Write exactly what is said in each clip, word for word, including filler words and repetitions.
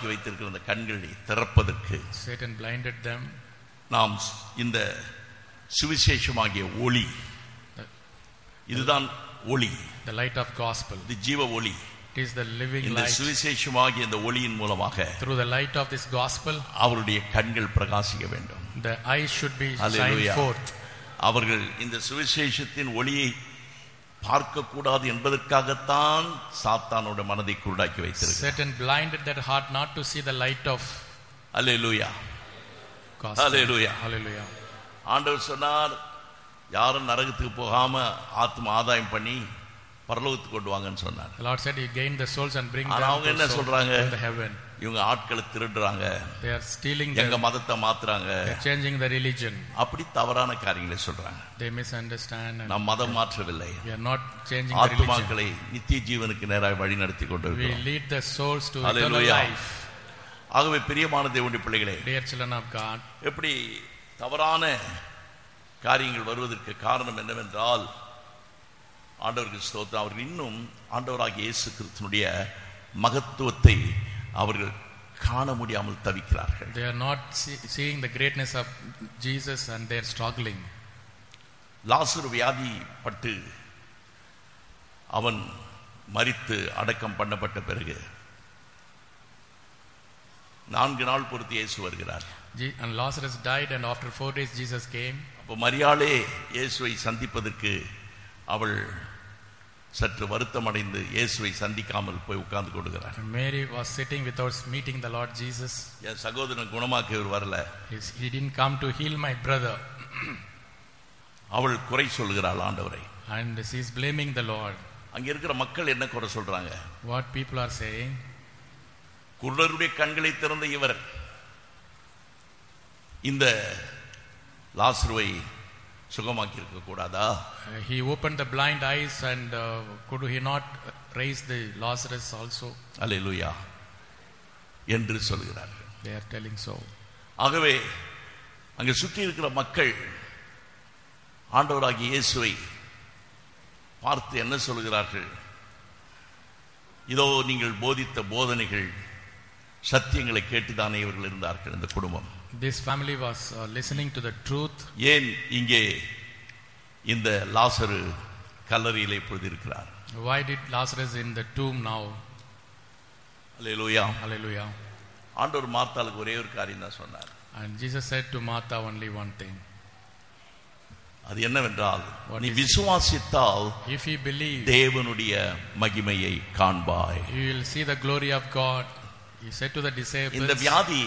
குருடாக்கி வைத்திருக்கிற அந்த கண்களை திறப்பதற்கு Satan blinded them. நாம் இந்த சுவிசேஷமாகிய ஒளி, இதுதான் ஒளி, the light of gospel, இது ஜீவ ஒளி. it is the living இந்த light. சுவிசேஷமாகிய இந்த ஒளியின் மூலமாக through the light of this gospel அவருடைய கண்கள் பிரகாசிக்க வேண்டும். the eyes should be Hallelujah. shine forth. அவர்கள் இந்த சுவிசேஷத்தின் ஒளியை பார்க்க கூடாது என்பதற்காகத்தான் சாத்தானோட மனதை குருடாக்கி வைத்திருக்கிறார். Satan blinded their heart not to see the light of hallelujah, gospel. Hallelujah. Hallelujah. ஆண்டவர் சொன்னார், யாரும் நரகத்துக்கு போகாம ஆத்ம ஆதாயம் பண்ணி பரலோகத்துக்கு கொண்டு வாங்கன்னு சொன்னார். The Lord said you gain the souls and bring ஆனா அவங்க them என்ன to சொல்றாங்க? the heaven. இவங்க ஆட்களை திருடுறாங்க, They are stealing எங்க the, மதத்தை மாத்துறாங்க, changing the religion. அப்படி தவறான காரியங்களை சொல்றாங்க. They misunderstand and நாம் மதம் மாற்றவில்லை, we are not changing the religion. ஆத்மாக்களை நித்திய ஜீவனுக்கு நேராக வழி நடத்தி We கொண்டிருக்கிறோம். lead the souls to eternal Hallelujah. life. ஆகவே பிரியமான தேவனுடைய பிள்ளைகளே, Dear children of God, எப்படி தவறான காரியங்கள் வருவதற்கு காரணம் என்னவென்றால், ஆண்டவருக்கு ஸ்தோத்திரம், அவர்கள் இன்னும் ஆண்டவராகிய இயேசு கிறிஸ்துவினுடைய மகத்துவத்தை அவர்கள் காண முடியாமல் தவிக்கிறார்கள். they are not see, seeing the greatness of Jesus and they are struggling. லாசரு வியாதி பட்டு அவன் மரித்து அடக்கம் பண்ணப்பட்ட பிறகு நான்கு நாள் பொறுத்து இயேசு வருகிறார். Je- and Lazarus died and after four days Jesus came. அப்போ மரியாளே இயேசுவை சந்திப்பதற்கு அவள் சற்று வருத்தம் அடைந்து இயேசுவை சந்திக்காமல் போய் உட்கார்ந்து கொள்கிறார். And Mary was sitting without meeting the Lord Jesus. என் சகோதரன் குணமாக்க இவர் வரல, He's- He didn't come to heal my brother. அவள் குறை சொல்கிறாள் ஆண்டவரை. And she is blaming the Lord. அங்க இருக்கிற மக்கள் என்ன குறை சொல்றாங்க? What people are saying, குருடருடைய கண்களை திறந்த இவர் இந்த லாசருவை சுகமாக்கி இருக்க கூடாதா? uh, he opened the blind eyes and uh, could he not raise the Lazarus also? அல்லேலூயா என்று சொல்கிறார்கள். They are telling so. ஆகவே அங்கே சுற்றி இருக்கிற மக்கள் ஆண்டவராகிய இயேசுவை பார்த்து என்ன சொல்கிறார்கள்? இதோ நீங்கள் போதித்த போதனைகள் சத்தியங்களை கேட்டுதானே இவர்கள் இருந்தார்கள் இந்த குடும்பம். This family was uh, listening to the truth. ஏன் இங்கே இந்த லாசரு கல்லறையில் இப்பொழுது இருக்கிறார்? Why did Lazarus in the tomb now? Hallelujah. Hallelujah. ஆண்டவர் மார்த்தாளுக்கு ஒரே ஒரு காரியம் தான் சொன்னார். And Jesus said to Martha only one thing. அது என்னவென்றால், What நீ is it? விசுவாசித்தால் If you believe, தேவனுடைய மகிமையை காண்பாய். you will see the glory of God. He said to the disciples, இந்த வியாதி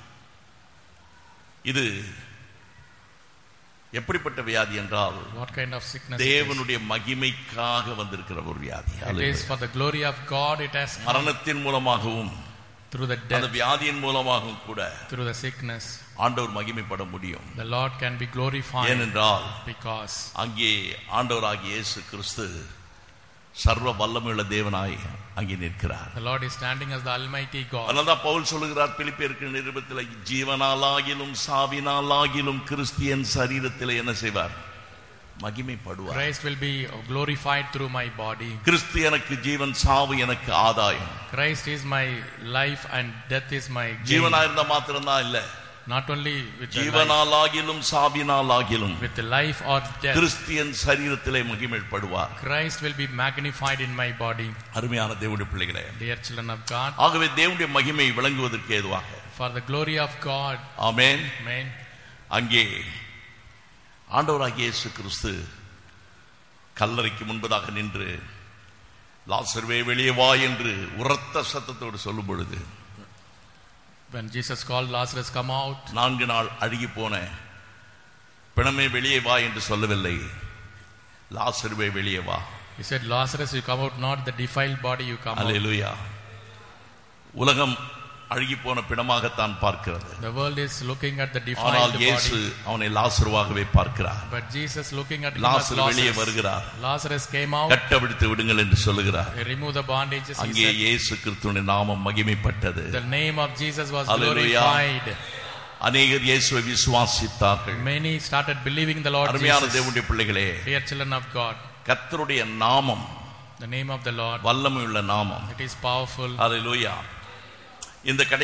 இது எப்படிப்பட்ட வியாதி என்றால், what kind of sickness it is? தேவனுடைய மகிமைக்காக வந்திருக்கிற ஒரு வியாதி. It is for the glory of God. It has come மரணத்தின் மூலமாகவும் through the அந்த death, வியாதியின் மூலமாகவும் கூட through the sickness. ஆண்டவர் மகிமைப்பட முடியும். The Lord can be glorified ஏனென்றால் because அங்கே ஆண்டவராகிய இயேசு கிறிஸ்து சர்வ வல்லமையுள்ள தேவனாய் அங்கே நிற்கிறார். the Lord is standing as the Almighty God. அதனால்தான் பவுல் சொல்லுகிறார் பிலிப்பியருக்கு நிருபத்தில், ஜீவனாலாகிலும் சாவினாலாகிலும் கிறிஸ்தியன் சரீரத்தில் என்ன செய்வார்? மகிமைப்படுவார். Christ will be glorified through my body. கிறிஸ்து எனக்கு ஜீவன், சாவு எனக்கு ஆதாயம். Christ is my life and death is my gain. ஜீவனா இருந்தா மாத்திரம்தான் இல்ல, Not only with the life, ஜீவனாலாகிலும் சாவினாலாகிலும் with the life or death, Christian சரீரத்திலே மகிமைப்படுவார். Christ will be magnified in my body. அருமையான தேவனுடைய பிள்ளைகளே, Dear children of God, ஆகவே தேவனுடைய மகிமை விளங்குவதற்கு ஏதுவாக, for the glory of God, amen, amen, அங்கே ஆண்டவராகிய இயேசு கிறிஸ்து கல்லறைக்கு முன்பதாக நின்று லாசருவே வெளியே வா என்று உரத்த சத்தத்தோடு சொல்லும் பொழுது, when Jesus called Lazarus, come out, நான்கு நாள் அழுகி போன பிணமே வெளியே வா என்று சொல்லவில்லை, லாசருவே வெளியே வா. he said, Lazarus, you come out, not the defiled body you come out. அல்லேலூயா. உலகம் அழுகி போன பிணமாகத்தான் பார்க்கிறது. The world is looking at the ஆனால் defiled இயேசு body, அவனை லாசருவாகவே பார்க்கிறார். but Jesus looking at him as லாசரு வெளியே Lazarus. வருகிறார். Lazarus came out, கட்டவிழ்த்து விடுங்கள் என்று சொல்லுகிறார். he removed the bandages, he அங்கே said, இயேசு கிறிஸ்துவின் நாமம் மகிமைப்பட்டது. the name of Jesus was Hallelujah. glorified. அநேகர் இயேசுவை விசுவாசித்தார்கள். Many started believing the Lord அருமையான Jesus. தேவனுடைய பிள்ளைகளே, Dear children of God, கர்த்தருடைய நாமம் the name of the Lord, வல்லமையுள்ள நாமம். it is powerful. அல்லேலூயா. இந்த